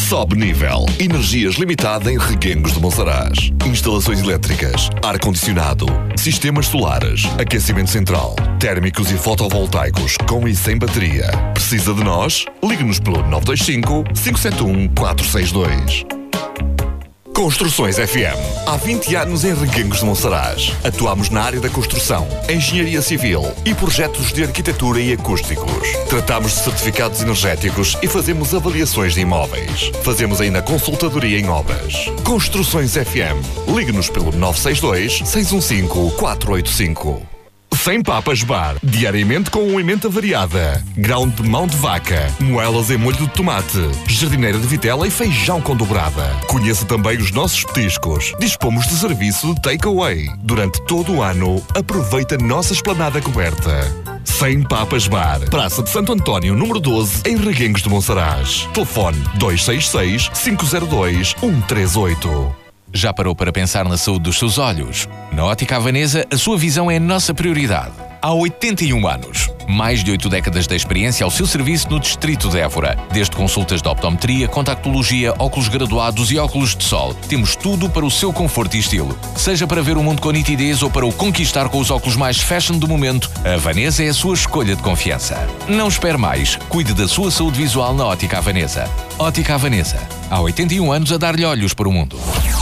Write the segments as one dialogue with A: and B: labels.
A: Sobe nível. Energias limitada em Reguengos de Monsaraz. Instalações elétricas, ar-condicionado, sistemas solares, aquecimento central, térmicos e fotovoltaicos com e sem bateria. Precisa de nós? Ligue-nos pelo 925 571 462. Construções FM. Há 20 anos em Reguengos de Monsaraz. Atuamos na área da construção, engenharia civil e projetos de arquitetura e acústicos. Tratamos de certificados energéticos e fazemos avaliações de imóveis. Fazemos ainda consultadoria em obras. Construções FM. Ligue-nos pelo 962 615 485. Sem Papas Bar, diariamente com uma emenda variada, grão de mão de vaca, moelas em molho de tomate, jardineira de vitela e feijão com dobrada. Conheça também os nossos petiscos. Dispomos de serviço de takeaway. Durante todo o ano, aproveita a nossa esplanada coberta. Sem Papas Bar, Praça de Santo António, número 12, em Reguengos de Monsaraz. Telefone 266 502 138.
B: Já parou para pensar na saúde dos seus olhos? Na Ótica Havanesa, a sua visão é a nossa prioridade. Há 81 anos. Mais de 8 décadas de experiência ao seu serviço no distrito de Évora. Desde consultas de optometria, contactologia, óculos graduados e óculos de sol. Temos tudo para o seu conforto e estilo. Seja para ver o mundo com nitidez ou para o conquistar com os óculos mais fashion do momento, a Havanesa é a sua escolha de confiança. Não espere mais. Cuide da sua saúde visual na Ótica Havanesa. Ótica Havanesa. Há 81 anos a dar-lhe olhos para o mundo.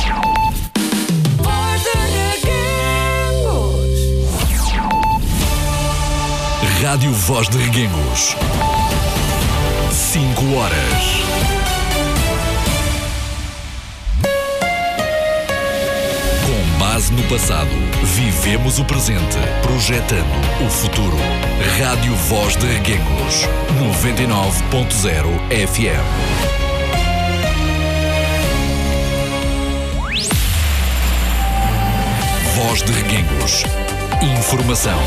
A: Rádio Voz de Reguengos. 5 horas. Com base no passado, vivemos o presente, projetando o futuro. Rádio Voz de Reguengos. 99.0 FM. Voz de Reguengos. Informação.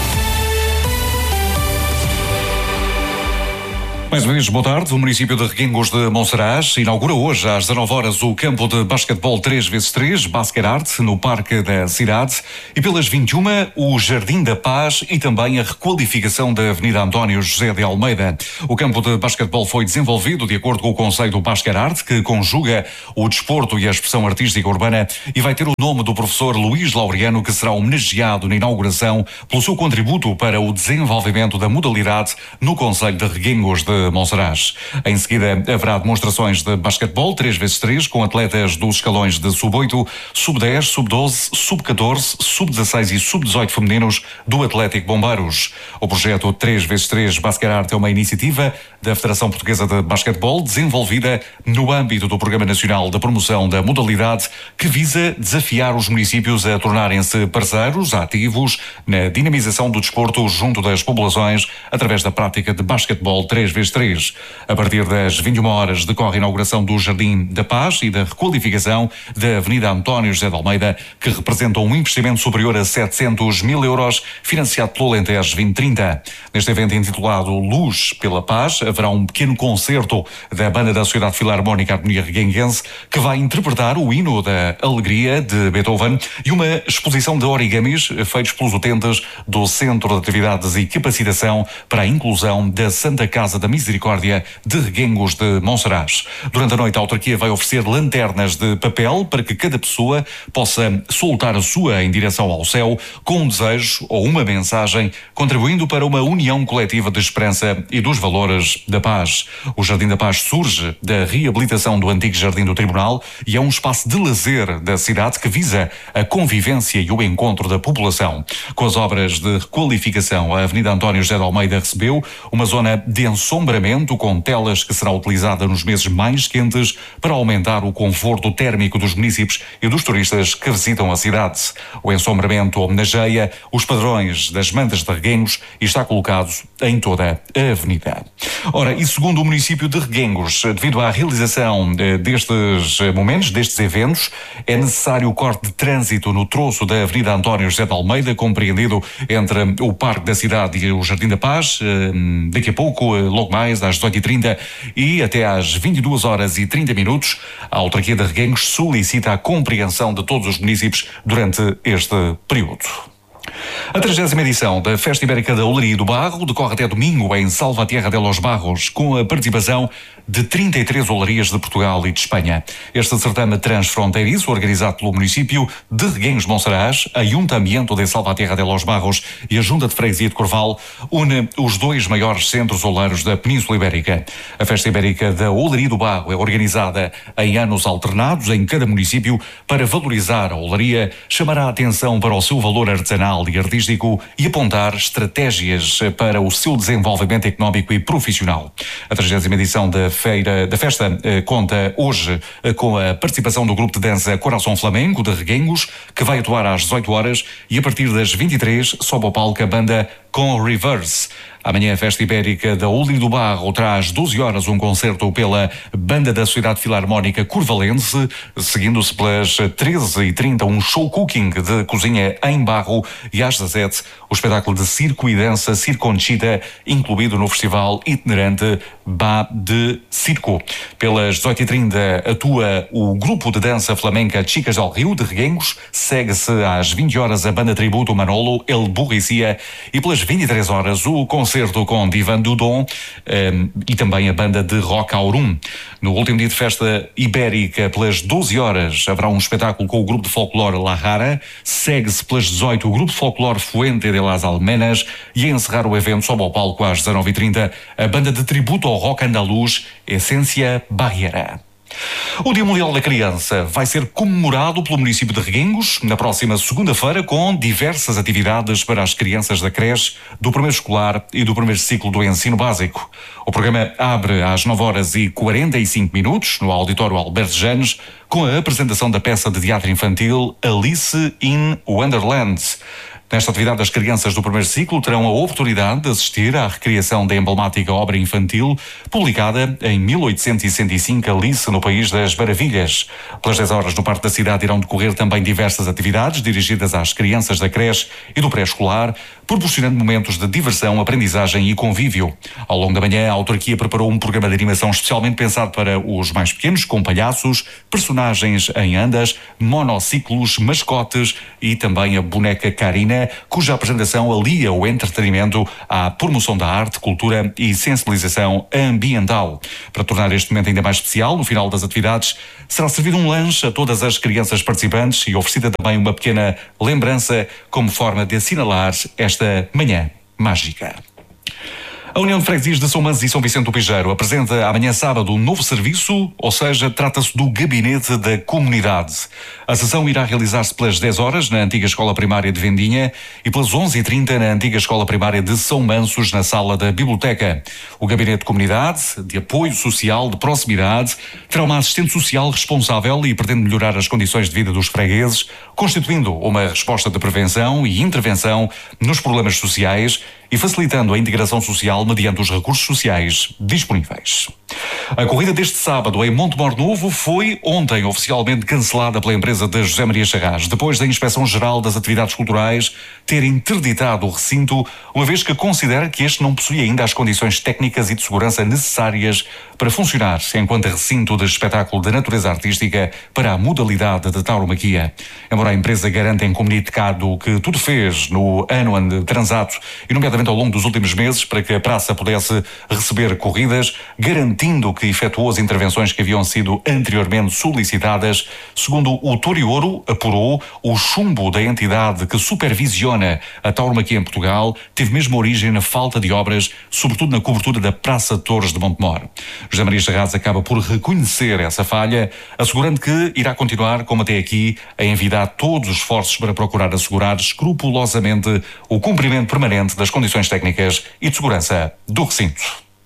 C: Mais uma vez, boa tarde. O município de Reguengos de Monsaraz inaugura hoje às 19 horas o campo de basquetebol 3x3, Basket Art, no Parque da Cidade, e pelas 21 o Jardim da Paz e também a requalificação da Avenida António José de Almeida. O campo de basquetebol foi desenvolvido de acordo com o conceito Basket Art, que conjuga o desporto e a expressão artística urbana, e vai ter o nome do professor Luís Laureano, que será homenageado na inauguração pelo seu contributo para o desenvolvimento da modalidade no concelho de Reguengos de Monsaraz. Em seguida, haverá demonstrações de basquetebol 3x3 com atletas dos escalões de sub-8, sub-10, sub-12, sub-14, sub-16 e sub-18 femininos do Atlético Bombeiros. O projeto 3x3 Basket Art é uma iniciativa da Federação Portuguesa de Basquetebol desenvolvida no âmbito do Programa Nacional de Promoção da Modalidade, que visa desafiar os municípios a tornarem-se parceiros ativos na dinamização do desporto junto das populações através da prática de basquetebol 3x3. A partir das 21 horas decorre a inauguração do Jardim da Paz e da requalificação da Avenida António José de Almeida, que representam um investimento superior a 700 mil euros, financiado pelo Alentejo 2030. Neste evento intitulado Luz pela Paz, haverá um pequeno concerto da Banda da Sociedade Filarmónica Harmonia Reguenguense, que vai interpretar o hino da Alegria de Beethoven, e uma exposição de origamis feitos pelos utentes do Centro de Atividades e Capacitação para a Inclusão da Santa Casa da Misericórdia de Reguengos de Monsaraz. Durante a noite, a autarquia vai oferecer lanternas de papel para que cada pessoa possa soltar a sua em direção ao céu com um desejo ou uma mensagem, contribuindo para uma união coletiva de esperança e dos valores da paz. O Jardim da Paz surge da reabilitação do antigo Jardim do Tribunal e é um espaço de lazer da cidade que visa a convivência e o encontro da população. Com as obras de requalificação, a Avenida António José de Almeida recebeu uma zona de ensombramento com telas que será utilizada nos meses mais quentes para aumentar o conforto térmico dos munícipes e dos turistas que visitam a cidade. O ensombramento homenageia os padrões das mantas de Reguengos e está colocado em toda a avenida. Ora, e segundo o município de Reguengos, devido à realização destes momentos, destes eventos, é necessário o corte de trânsito no troço da Avenida António José de Almeida, compreendido entre o Parque da Cidade e o Jardim da Paz. Daqui a pouco, logo mais, às 18h30 e até às 22h30, a autarquia de Reguengos solicita a compreensão de todos os munícipes durante este período. A 30ª edição da Festa Ibérica da Olaria do Barro decorre até domingo em Salvatierra de los Barros, com a participação de 33 olarias de Portugal e de Espanha. Este certame transfronteiriço, organizado pelo município de Reguengos de Monsaraz, a Ayuntamiento de Salvatierra de los Barros e a Junta de Freguesia de Corval, une os dois maiores centros oleiros da Península Ibérica. A Festa Ibérica da Olaria do Barro é organizada em anos alternados em cada município para valorizar a olaria, chamar a atenção para o seu valor artesanal e artístico e apontar estratégias para o seu desenvolvimento económico e profissional. A 30ª edição da festa conta hoje com a participação do grupo de dança Coração Flamengo de Reguengos, que vai atuar às 18 horas e a partir das 23 sobe ao palco a banda Com Reverse. Amanhã a Festa Ibérica da Olaria do Barro traz 12 horas um concerto pela Banda da Sociedade Filarmónica Curvalense, seguindo-se pelas 13h30 um show cooking de cozinha em barro e às 17 o espetáculo de circo e dança Circonchita, incluído no festival itinerante Bá de Circo. Pelas 18h30 atua o grupo de dança flamenca Chicas del Rio de Reguengos, segue-se às 20 horas a banda tributo Manolo El Burricia e pelas 23 horas o concerto com Divan Dudon e também a banda de rock Aurum. No último dia de Festa Ibérica, pelas 12 horas, haverá um espetáculo com o grupo de folclore La Rara, segue-se pelas 18 o grupo de folclore Fuente de las Almenas e a encerrar o evento sobe ao palco às 19h30 a banda de tributo ao rock andaluz Essência Barriera. O Dia Mundial da Criança vai ser comemorado pelo município de Reguengos na próxima segunda-feira com diversas atividades para as crianças da creche, do primeiro escolar e do primeiro ciclo do ensino básico. O programa abre às 9h45 no auditório Alberto Janes com a apresentação da peça de teatro infantil Alice in Wonderland. Nesta atividade, as crianças do primeiro ciclo terão a oportunidade de assistir à recriação da emblemática obra infantil publicada em 1865, Alice no País das Maravilhas. Pelas 10 horas no Parque da Cidade irão decorrer também diversas atividades dirigidas às crianças da creche e do pré-escolar, proporcionando momentos de diversão, aprendizagem e convívio. Ao longo da manhã, a autarquia preparou um programa de animação especialmente pensado para os mais pequenos, com palhaços, personagens em andas, monociclos, mascotes e também a boneca Karina, cuja apresentação alia o entretenimento à promoção da arte, cultura e sensibilização ambiental. Para tornar este momento ainda mais especial, no final das atividades, será servido um lanche a todas as crianças participantes e oferecida também uma pequena lembrança como forma de assinalar esta manhã mágica. A União de Freguesias de São Manzes e São Vicente do Pijeiro apresenta amanhã sábado um novo serviço, ou seja, trata-se do Gabinete da Comunidade. A sessão irá realizar-se pelas 10 horas na antiga Escola Primária de Vendinha e pelas 11h30 na antiga Escola Primária de São Mansos, na sala da Biblioteca. O Gabinete de Comunidade, de apoio social, de proximidade, terá uma assistente social responsável e pretende melhorar as condições de vida dos fregueses, constituindo uma resposta de prevenção e intervenção nos problemas sociais e facilitando a integração social mediante os recursos sociais disponíveis. A corrida deste sábado em Montemor Novo foi ontem oficialmente cancelada pela empresa de José Maria Charras, depois da Inspeção-Geral das Atividades Culturais ter interditado o recinto, uma vez que considera que este não possui ainda as condições técnicas e de segurança necessárias para funcionar enquanto recinto de espetáculo de natureza artística para a modalidade de tauromaquia. Embora a empresa garanta em comunicado que tudo fez no ano transato e nomeadamente ao longo dos últimos meses para que a praça pudesse receber corridas, garantindo que efetuou as intervenções que haviam sido anteriormente solicitadas, segundo o Torioro apurou, o chumbo da entidade que supervisiona a tauromaquia em Portugal teve mesmo origem na falta de obras, sobretudo na cobertura da Praça de Torres de Montemor. José Maria Charras acaba por reconhecer essa falha, assegurando que irá continuar, como até aqui, a envidar todos os esforços para procurar assegurar escrupulosamente o cumprimento permanente das condições técnicas e de segurança do recinto.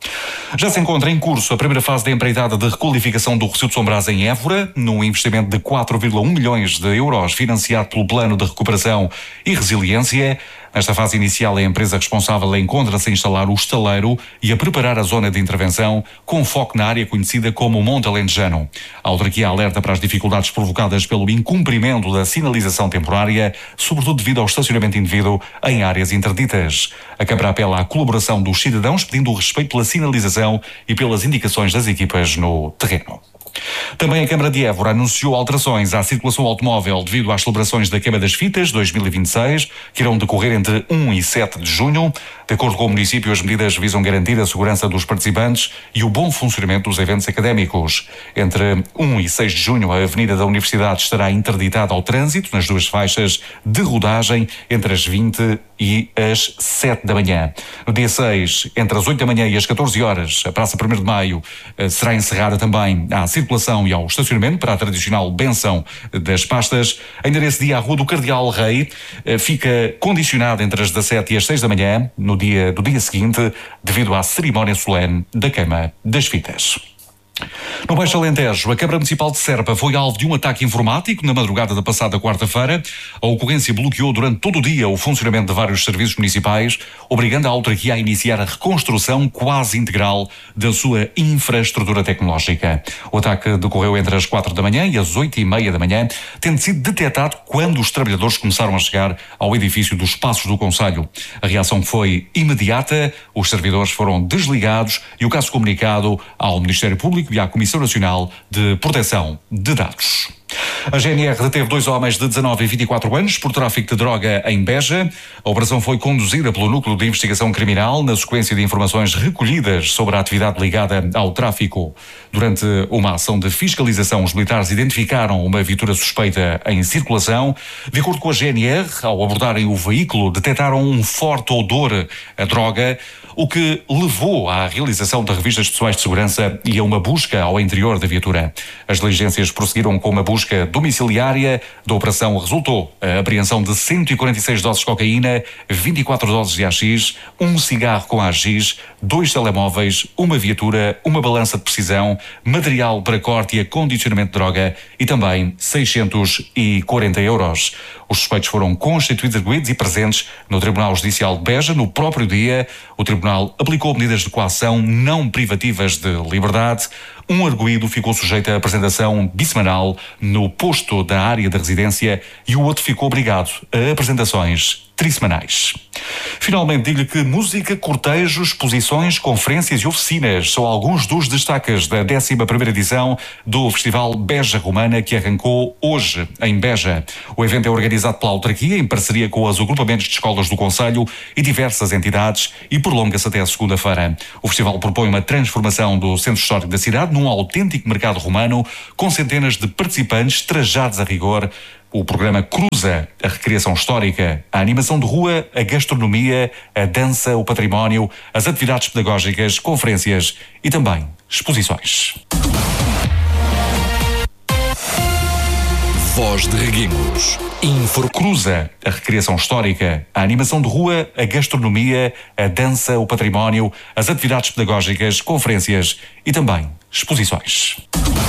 C: Já se encontra em curso a primeira fase da empreitada de requalificação do Recio de São Brás em Évora, num investimento de 4,1 milhões de euros financiado pelo Plano de Recuperação e Resiliência. Nesta fase inicial, a empresa responsável encontra-se a instalar o estaleiro e a preparar a zona de intervenção, com foco na área conhecida como Monte Alentejano. A autarquia alerta para as dificuldades provocadas pelo incumprimento da sinalização temporária, sobretudo devido ao estacionamento indevido em áreas interditas. A Câmara apela à colaboração dos cidadãos, pedindo o respeito pela sinalização e pelas indicações das equipas no terreno. Também a Câmara de Évora anunciou alterações à circulação automóvel devido às celebrações da Queima das Fitas 2026, que irão decorrer entre 1 e 7 de junho. De acordo com o município, as medidas visam garantir a segurança dos participantes e o bom funcionamento dos eventos académicos. Entre 1 e 6 de junho, a Avenida da Universidade estará interditada ao trânsito nas duas faixas de rodagem entre as 20 e as 7 da manhã. No dia 6, entre as 8 da manhã e as 14 horas, a Praça 1º de Maio será encerrada também à circulação e ao estacionamento para a tradicional benção das pastas. Ainda nesse dia, a Rua do Cardeal Rei fica condicionada entre as 17 e as 6 da manhã, no dia do dia seguinte, devido à cerimónia solene da Queima das Fitas. No Baixo Alentejo, a Câmara Municipal de Serpa foi alvo de um ataque informático na madrugada da passada quarta-feira. A ocorrência bloqueou durante todo o dia o funcionamento de vários serviços municipais, obrigando a autarquia a iniciar a reconstrução quase integral da sua infraestrutura tecnológica. O ataque decorreu entre as 4 da manhã e as 8h30 da manhã, tendo sido detectado quando os trabalhadores começaram a chegar ao edifício dos Passos do Concelho. A reação foi imediata, os servidores foram desligados e o caso comunicado ao Ministério Público e à Comissão Nacional de Proteção de Dados. A GNR deteve 2 homens de 19 e 24 anos por tráfico de droga em Beja. A operação foi conduzida pelo Núcleo de Investigação Criminal na sequência de informações recolhidas sobre a atividade ligada ao tráfico. Durante uma ação de fiscalização, os militares identificaram uma viatura suspeita em circulação. De acordo com a GNR, ao abordarem o veículo, detectaram um forte odor a droga, o que levou à realização de revistas pessoais de segurança e a uma busca ao interior da viatura. As diligências prosseguiram com uma busca domiciliária. Da operação resultou a apreensão de 146 doses de cocaína, 24 doses de AX, um cigarro com AX, 2 telemóveis, uma viatura, uma balança de precisão, material para corte e acondicionamento de droga e também 640 euros. Os suspeitos foram constituídos arguidos e presentes no Tribunal Judicial de Beja no próprio dia. O Tribunal aplicou medidas de coação não privativas de liberdade. Um arguido ficou sujeito à apresentação bissemanal no posto da área da residência e o outro ficou obrigado a apresentações trissemanais. Finalmente, digo-lhe que música, cortejos, exposições, conferências e oficinas são alguns dos destaques da 11ª edição do Festival Beja Romana, que arrancou hoje em Beja. O evento é organizado pela autarquia em parceria com os agrupamentos de escolas do concelho e diversas entidades e prolonga-se até a segunda-feira. O festival propõe uma transformação do centro histórico da cidade num autêntico mercado romano com centenas de participantes trajados a rigor. O programa cruza a recreação histórica, a animação de rua, a gastronomia, a dança, o património, as atividades pedagógicas, conferências e também exposições.
A: Voz de Reguengos.
C: Cruza a recreação histórica, a animação de rua, a gastronomia, a dança, o património, as atividades pedagógicas, conferências e também exposições.